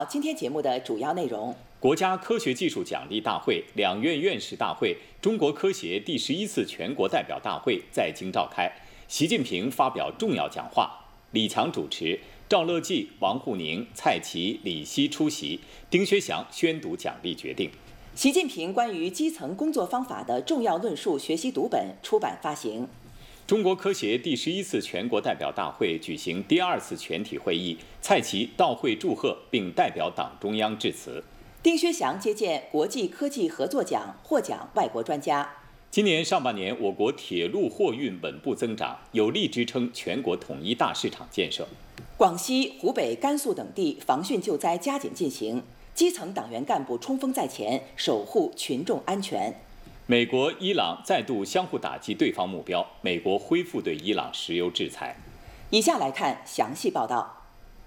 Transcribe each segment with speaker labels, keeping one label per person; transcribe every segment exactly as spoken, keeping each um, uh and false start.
Speaker 1: 今天节目的主要内容：
Speaker 2: 国家科学技术奖励大会、两院院士大会、中国科协第十一次全国代表大会在京召开，习近平发表重要讲话，李强主持，赵乐际、王沪宁、蔡奇、李希出席，丁薛祥宣读奖励决定。
Speaker 1: 习近平关于基层工作方法的重要论述学习读本出版发行。
Speaker 2: 中国科协第十一次全国代表大会举行第二次全体会议，蔡奇到会祝贺并代表党中央致辞。
Speaker 1: 丁薛祥接见国际科技合作奖获奖外国专家。
Speaker 2: 今年上半年，我国铁路货运稳步增长，有力支撑全国统一大市场建设。
Speaker 1: 广西、湖北、甘肃等地防汛救灾加紧进行，基层党员干部冲锋在前，守护群众安全。
Speaker 2: 美国、伊朗再度相互打击对方目标，美国恢复对伊朗石油制裁。
Speaker 1: 以下来看详细报道。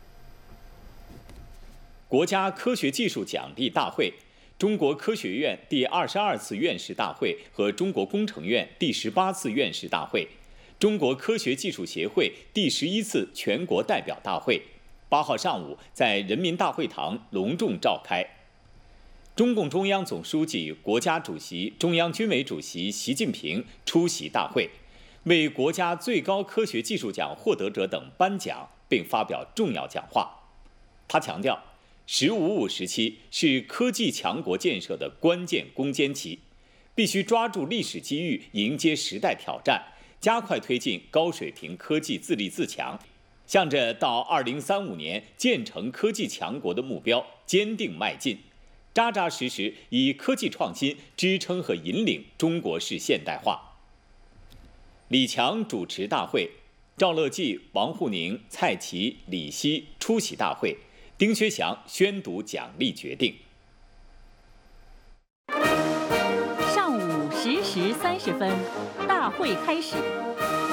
Speaker 2: 国家科学技术奖励大会、中国科学院第二十二次院士大会和中国工程院第十八次院士大会、中国科学技术协会第十一次全国代表大会，八号上午在人民大会堂隆重召开。中共中央总书记、国家主席、中央军委主席习近平出席大会，为国家最高科学技术奖获得者等颁奖，并发表重要讲话。他强调，“十五五”时期是科技强国建设的关键攻坚期，必须抓住历史机遇，迎接时代挑战，加快推进高水平科技自立自强，向着到二零三五年建成科技强国的目标坚定迈进。扎扎实实以科技创新支撑和引领中国式现代化。李强主持大会，赵乐际、王沪宁、蔡奇、李希出席大会，丁薛祥宣读奖励决定。
Speaker 3: 上午十时三十分，大会开始。